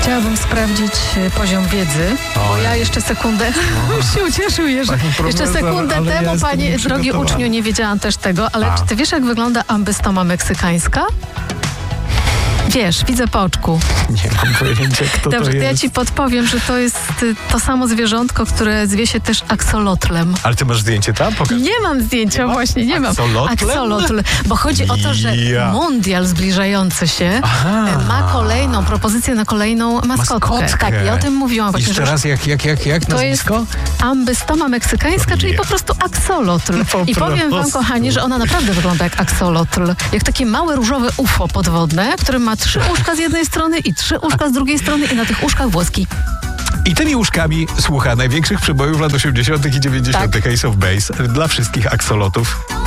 Chciałabym sprawdzić poziom wiedzy, bo ja jeszcze sekundę już się ucieszył, jeszcze sekundę temu, panie drogi uczniu, nie wiedziałam też tego, ale czy ty wiesz, jak wygląda ambystoma meksykańska? Wiesz, widzę po oczku. Nie mam pojęcia, kto Dobrze, to jest. ja ci podpowiem, że to jest to samo zwierzątko, które zwie się też aksolotlem. Ale ty masz zdjęcie tam? Pokaż. Nie mam zdjęcia, właśnie, nie mam. Aksolotlem? Aksolotl, bo chodzi o to, że mundial zbliżający się ma kolejną propozycję na kolejną maskotkę. Tak, ja o tym mówiłam właśnie. Jeszcze raz, jak to nazwisko? jest ambystoma meksykańska, czyli po prostu aksolotl. I powiem wam, kochani, że ona naprawdę wygląda jak aksolotl. Jak takie małe różowe UFO podwodne, które ma 3 uszka z jednej strony i 3 uszka z drugiej strony i na tych uszkach włoski. I tymi uszkami słucha największych przebojów lat 80. i 90. Ace of Base dla wszystkich aksolotów.